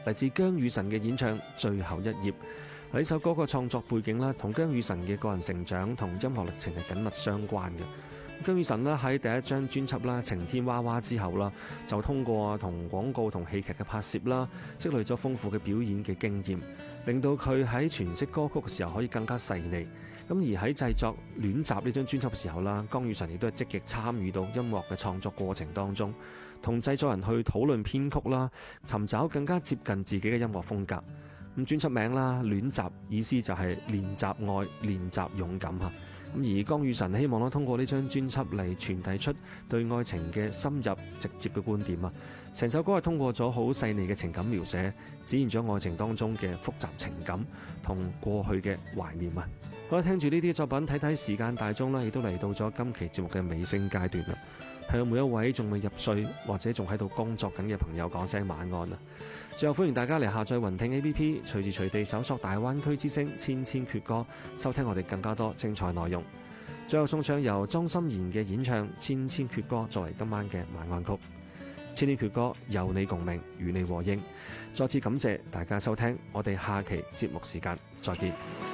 嚟自姜宇晨嘅演唱《最後一頁》。呢首歌個創作背景啦，同姜宇晨嘅個人成長同音樂歷程係緊密相關嘅。姜宇晨啦喺第一張專輯啦《晴天娃娃》之後啦，就通過同廣告同戲劇嘅拍攝啦，積累咗豐富嘅表演嘅經驗，令到佢喺詮釋歌曲嘅時候可以更加細膩。咁而喺製作《戀集》呢張專輯嘅時候啦，姜宇晨亦都係積極參與到音樂嘅創作過程當中，同製作人去討論編曲啦，尋找更加接近自己嘅音樂風格。咁專輯名啦，《戀集》意思就係練習愛、練習勇敢嚇。咁而姜宇晨希望咧通過呢張專輯嚟傳遞出對愛情嘅深入直接嘅觀點啊！成首歌係通過咗好細膩嘅情感描寫，展現咗愛情當中嘅複雜情感同過去嘅懷念啊！好啦，聽住呢啲作品，睇睇時間大鐘啦，亦都嚟到咗今期節目嘅尾聲階段啦。向每一位仲未入睡或者仲喺度工作緊嘅朋友講聲晚安啊！最後歡迎大家嚟下載雲聽 APP， 隨時隨地搜索大灣區之聲千千闕歌，收聽我哋更加多精彩內容。最後送上由莊心妍嘅演唱《千千闕歌》作為今晚嘅晚安曲。千千闕歌有你共鳴，與你和應。再次感謝大家收聽，我哋下期節目時間再見。